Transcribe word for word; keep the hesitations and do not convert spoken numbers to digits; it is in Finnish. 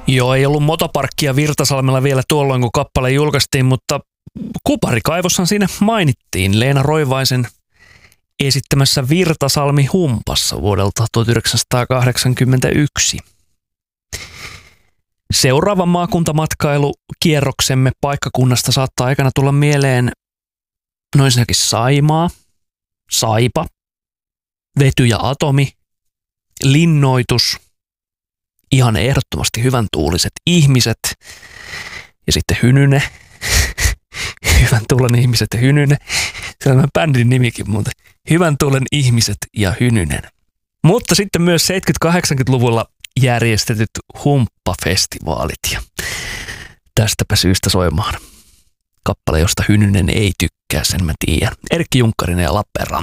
Joo, ei ollut motoparkkia Virtasalmella vielä tuolloin, kun kappale julkaistiin, mutta Kuparikaivossahan siinä mainittiin Leena Roivaisen esittämässä Virtasalmi Humpassa vuodelta tuhatyhdeksänsataakahdeksankymmentäyksi. Seuraava maakuntamatkailu-kierroksemme paikkakunnasta saattaa aikana tulla mieleen no ensinnäkin Saimaa, Saipa, Vety ja Atomi, linnoitus, ihan ehdottomasti hyvän tuuliset ihmiset ja sitten Hynyne, hyvän tuulen ihmiset ja Hynyne. Se on bändin nimikin muuten. Hyvän tuulen ihmiset ja Hynynen. Mutta sitten myös seitsemänkymmentä-kahdeksankymmentäluvulla järjestetyt humppafestivaalit ja tästäpä syystä soimaan kappale, josta Hynynen ei tykkää, sen mä tiedän. Erkki Junkkarinen ja Lappeenranta.